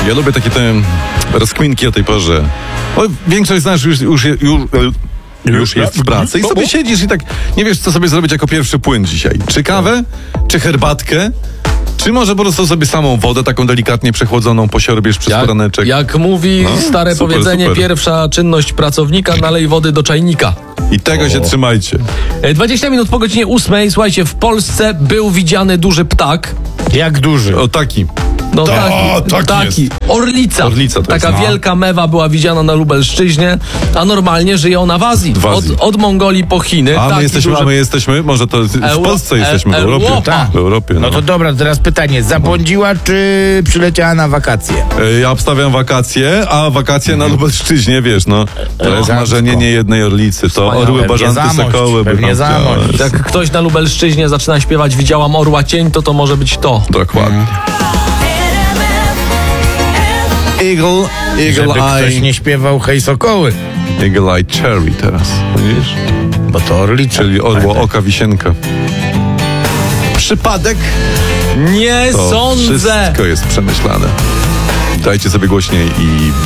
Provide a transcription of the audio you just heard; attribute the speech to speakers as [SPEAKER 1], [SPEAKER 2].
[SPEAKER 1] Ja lubię takie te rozkminki o tej porze. Większość z nas już jest w pracy i sobie siedzisz i tak nie wiesz, co sobie zrobić jako pierwszy płyn dzisiaj. Czy kawę, czy herbatkę, czy może po prostu sobie samą wodę taką delikatnie przechłodzoną posiorbiesz przez poraneczek.
[SPEAKER 2] Jak mówi stare powiedzenie, pierwsza czynność pracownika, nalej wody do czajnika.
[SPEAKER 1] I tego się trzymajcie.
[SPEAKER 2] 20 minut po godzinie 8. Słuchajcie, w Polsce był widziany duży ptak.
[SPEAKER 3] Jak duży?
[SPEAKER 1] O taki.
[SPEAKER 2] No
[SPEAKER 1] taki.
[SPEAKER 2] Orlica.
[SPEAKER 1] Orlica to
[SPEAKER 2] taka
[SPEAKER 1] jest,
[SPEAKER 2] wielka mewa była widziana na Lubelszczyźnie, a normalnie żyje ona w Azji. Od Mongolii po Chiny.
[SPEAKER 1] A my jesteśmy, może to w Polsce jesteśmy, w Europie.
[SPEAKER 3] W
[SPEAKER 1] Europie.
[SPEAKER 3] No to dobra, teraz pytanie. Zabłądziła, czy przyleciała na wakacje?
[SPEAKER 1] Ja obstawiam wakacje, a wakacje na Lubelszczyźnie, wiesz, no. To jest marzenie niejednej orlicy. To orły, bażanty, sokoły.
[SPEAKER 3] Pewnie Zamość.
[SPEAKER 2] Jak ktoś na Lubelszczyźnie zaczyna śpiewać Widziałam orła cień, to może być to.
[SPEAKER 1] Dokładnie. Eagle
[SPEAKER 3] Żeby
[SPEAKER 1] Eye.
[SPEAKER 3] ktoś nie śpiewał Hej Sokoły.
[SPEAKER 1] Eagle Eye Cherry teraz, widzisz?
[SPEAKER 3] Bo to orlica.
[SPEAKER 1] Czyli orło oka wisienka. Przypadek?
[SPEAKER 2] Nie
[SPEAKER 1] To
[SPEAKER 2] sądzę.
[SPEAKER 1] wszystko jest przemyślane. Dajcie sobie głośniej i